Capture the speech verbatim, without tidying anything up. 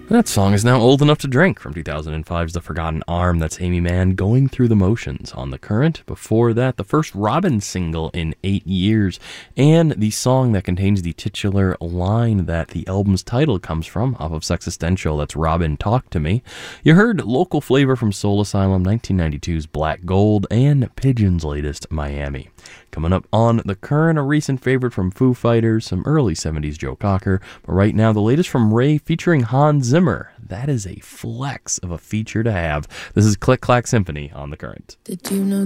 That song is now Old Enough to Drink from two thousand five's The Forgotten Arm. That's Amy Mann, Going Through the Motions on The Current. Before that, the first Robin single in eight years, and the song that contains the titular line that the album's title comes from, off of Sexistential. That's Robin, Talk to Me. You heard local flavor from Soul Asylum, nineteen ninety-two's Black Gold, and Pigeon's latest Miami. Coming up on The Current, a recent favorite from Foo Fighters, some early seventies Joe Cocker, but right now the latest from Ray featuring Hans Zimmer. That is a flex of a feature to have. This is Click Clack Symphony on The Current. Did you know